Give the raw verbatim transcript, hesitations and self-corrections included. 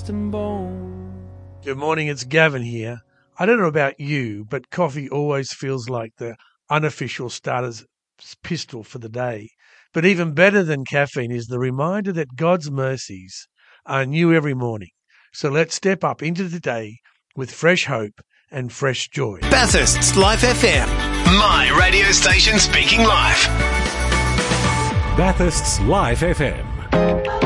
dust and bone. Good morning, it's Gavin here. I don't know about you, but coffee always feels like the unofficial starter's pistol for the day. But even better than caffeine is the reminder that God's mercies are new every morning. So let's step up into the day with fresh hope and fresh joy. Bathurst's Life F M. My radio station speaking live. Bathurst's Life F M.